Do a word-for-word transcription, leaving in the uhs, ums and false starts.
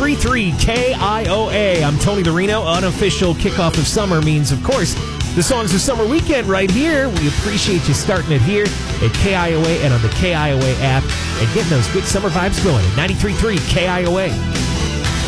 ninety-three point three K I O A. I'm Tony DeRino. Unofficial kickoff of summer means, of course, the Songs of Summer weekend right here. We appreciate you starting it here at K I O A and on the K I O A app and getting those good summer vibes going at ninety-three point three K I O A.